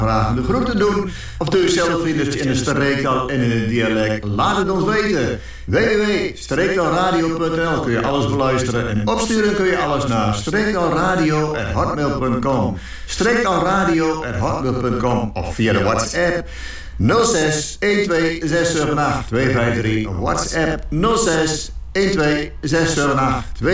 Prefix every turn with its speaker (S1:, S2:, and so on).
S1: graag de groeten doen. Of doe je zelf vrienders in een streektaal en in een dialect. Laat het ons weten. www.streektaalradio.nl kun je alles beluisteren. En opsturen kun je alles naar streektaalradio@hotmail.com. streektaalradio@hotmail.com. Of via de WhatsApp 06 12 678 253. WhatsApp 06 12 678 253.